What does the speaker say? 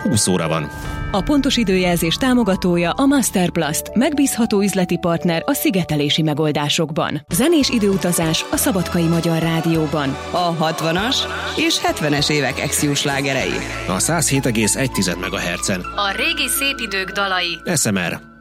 20 óra van. A pontos időjelzés támogatója a Masterplast, megbízható üzleti partner a szigetelési megoldásokban. Zenés időutazás a Szabadkai Magyar Rádióban. A 60-as és 70-es évek ex-jó slágerei. A 107,1 MHz-en. A régi szép idők dalai. SMR.